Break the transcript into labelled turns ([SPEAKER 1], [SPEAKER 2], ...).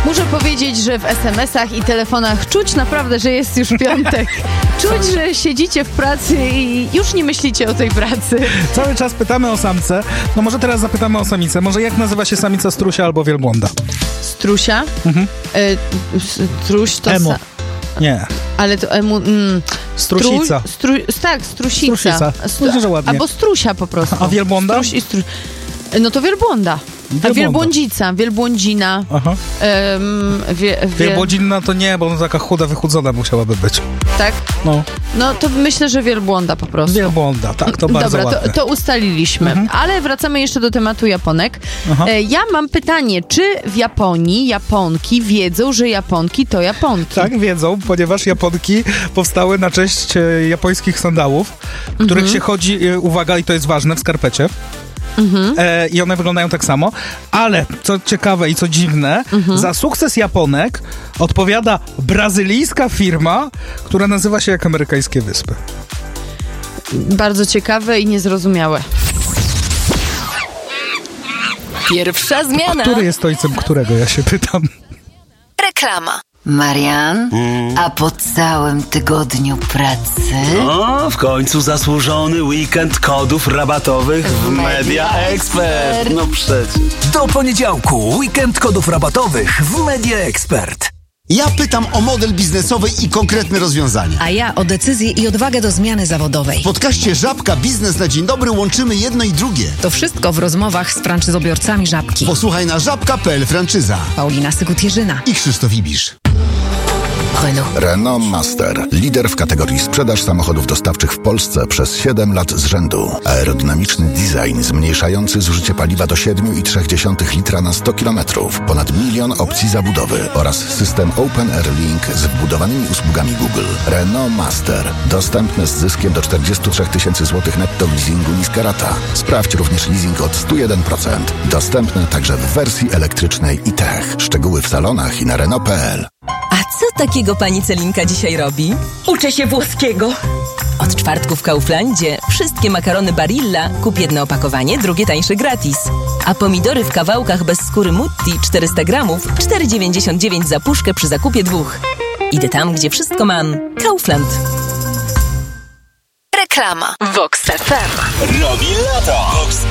[SPEAKER 1] Muszę powiedzieć, że w SMS-ach i telefonach czuć naprawdę, że jest już piątek. Czuć, że siedzicie w pracy i już nie myślicie o tej pracy.
[SPEAKER 2] Cały czas pytamy o samce. No może teraz zapytamy o samicę. Może jak nazywa się samica strusia albo wielbłąda?
[SPEAKER 1] Strusia? Struś to...
[SPEAKER 2] Emu. Nie.
[SPEAKER 1] Ale to
[SPEAKER 2] Strusica.
[SPEAKER 1] Tak, strusica.
[SPEAKER 2] Myślę, że ładnie.
[SPEAKER 1] Albo strusia po prostu.
[SPEAKER 2] A wielbłąda?
[SPEAKER 1] No to wielbłąda. A wielbłądzica, wielbłądzina.
[SPEAKER 2] Aha. Wielbłądzina to nie, bo ona taka chuda, wychudzona musiałaby być.
[SPEAKER 1] Tak? No to myślę, że wielbłąda po prostu.
[SPEAKER 2] Wielbłąda, tak, to bardzo ładne.
[SPEAKER 1] Dobra, to ustaliliśmy. Ale wracamy jeszcze do tematu Japonek. Ja mam pytanie, czy w Japonii Japonki wiedzą, że Japonki to Japonki?
[SPEAKER 2] Tak, wiedzą, ponieważ Japonki powstały na cześć japońskich sandałów, w których się chodzi, uwaga, i to jest ważne, w skarpecie. I one wyglądają tak samo, ale co ciekawe i co dziwne, za sukces Japonek odpowiada brazylijska firma, która nazywa się jak Amerykańskie Wyspy.
[SPEAKER 1] Bardzo ciekawe i niezrozumiałe.
[SPEAKER 3] Pierwsza zmiana.
[SPEAKER 2] Który jest ojcem którego, ja się pytam.
[SPEAKER 3] Reklama.
[SPEAKER 4] Marian, a po całym tygodniu pracy...
[SPEAKER 5] O, w końcu zasłużony weekend kodów rabatowych w Media Expert. No przecież.
[SPEAKER 6] Do poniedziałku weekend kodów rabatowych w Media Expert.
[SPEAKER 7] Ja pytam o model biznesowy i konkretne rozwiązania.
[SPEAKER 8] A ja o decyzję i odwagę do zmiany zawodowej.
[SPEAKER 7] W podcaście Żabka Biznes na Dzień Dobry łączymy jedno i drugie.
[SPEAKER 8] To wszystko w rozmowach z franczyzobiorcami Żabki.
[SPEAKER 7] Posłuchaj na żabka.pl franczyza.
[SPEAKER 8] Paulina Sykut-Jerzyna
[SPEAKER 7] I Krzysztof Ibisz.
[SPEAKER 9] Renault Master. Lider w kategorii sprzedaż samochodów dostawczych w Polsce przez 7 lat z rzędu. Aerodynamiczny design zmniejszający zużycie paliwa do 7,3 litra na 100 km. Ponad 1 milion opcji zabudowy oraz system Open Air Link z wbudowanymi usługami Google. Renault Master. Dostępne z zyskiem do 43 000 złotych netto w leasingu niska rata. Sprawdź również leasing od 101%. Dostępne także w wersji elektrycznej i tech. Szczegóły w salonach i na Renault.pl.
[SPEAKER 3] A co takiego pani Celinka dzisiaj robi?
[SPEAKER 10] Uczę się włoskiego.
[SPEAKER 3] Od czwartku w Kauflandzie wszystkie makarony Barilla kup jedno opakowanie, drugie tańsze gratis. A pomidory w kawałkach bez skóry Mutti 400 gramów 4,99 za puszkę przy zakupie 2. Idę tam, gdzie wszystko mam. Kaufland. Reklama.
[SPEAKER 10] Vox FM.
[SPEAKER 5] Robi lato.